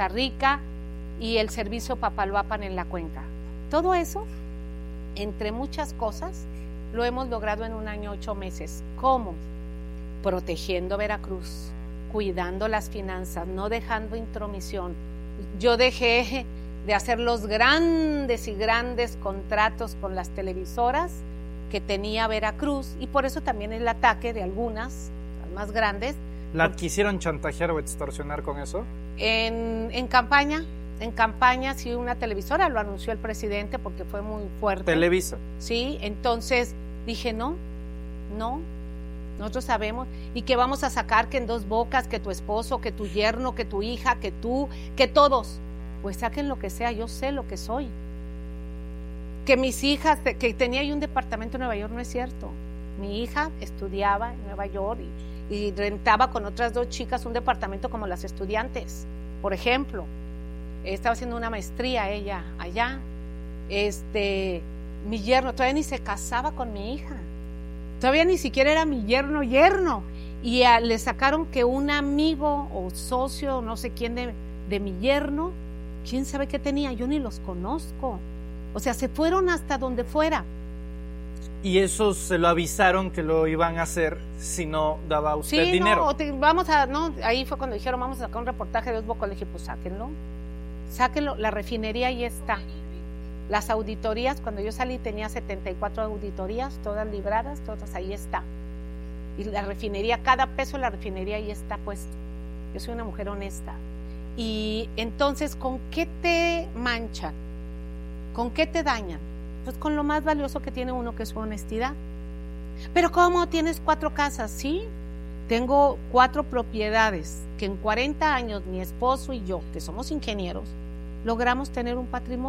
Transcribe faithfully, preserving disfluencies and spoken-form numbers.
Rica y el servicio Papaloapan en la cuenca. Todo eso, entre muchas cosas, lo hemos logrado en un año, ocho meses. ¿Cómo? Protegiendo Veracruz, cuidando las finanzas, no dejando intromisión. Yo dejé de hacer los grandes y grandes contratos con las televisoras que tenía Veracruz, y por eso también el ataque de algunas, las más grandes. ¿La quisieron chantajear o extorsionar con eso? En, en campaña, en campaña, sí, una televisora, lo anunció el presidente porque fue muy fuerte. Televisa. Sí, entonces dije, no, no, nosotros sabemos, y que vamos a sacar que en Dos Bocas, que tu esposo, que tu yerno, que tu hija, que tú, que todos, pues saquen lo que sea, yo sé lo que soy. Que mis hijas, que tenía yo un departamento en Nueva York, no es cierto. Mi hija estudiaba en Nueva York y, y rentaba con otras dos chicas un departamento como las estudiantes, por ejemplo. Estaba haciendo una maestría ella allá. Este, mi yerno todavía ni se casaba con mi hija. Todavía ni siquiera era mi yerno yerno. Y a, le sacaron que un amigo o socio, no sé quién de, de mi yerno, quién sabe qué tenía, yo ni los conozco. O sea, se fueron hasta donde fuera. ¿Y eso se lo avisaron que lo iban a hacer si no daba usted sí, dinero? No, te, vamos a, no, ahí fue cuando dijeron, vamos a sacar un reportaje de Dos Bocas. Le dije, pues sáquenlo, sáquenlo, la refinería ahí está. Las auditorías, cuando yo salí tenía setenta y cuatro auditorías, todas libradas, todas ahí está. Y la refinería, cada peso de la refinería ahí está puesto. Yo soy una mujer honesta. Y entonces, ¿con qué te manchan? ¿Con qué te dañan? Pues con lo más valioso que tiene uno, que es su honestidad. Pero ¿cómo? ¿Tienes cuatro casas? Sí, tengo cuatro propiedades que en cuarenta años mi esposo y yo, que somos ingenieros, logramos tener un patrimonio.